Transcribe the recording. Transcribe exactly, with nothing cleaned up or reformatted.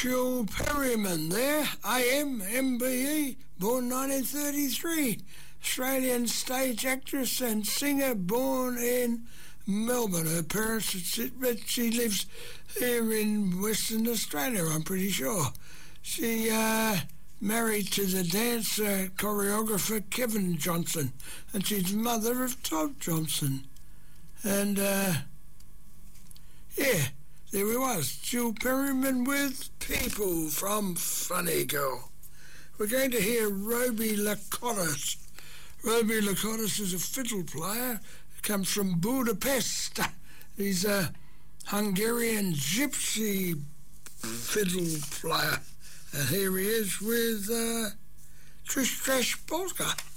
Jill Perryman there, A M, M B E, born nineteen thirty-three. Australian stage actress and singer, born in Melbourne. Her parents, but she lives here in Western Australia, I'm pretty sure. She uh, married to the dancer choreographer Kevin Johnson, and she's mother of Todd Johnson. And uh, yeah, there we was, Jill Perryman with People from Funny Girl. We're going to hear Roby Lakotis. Roby Lakotis is a fiddle player. He comes from Budapest. He's a Hungarian gypsy fiddle player. And here he is with uh, Trish Trash Polka.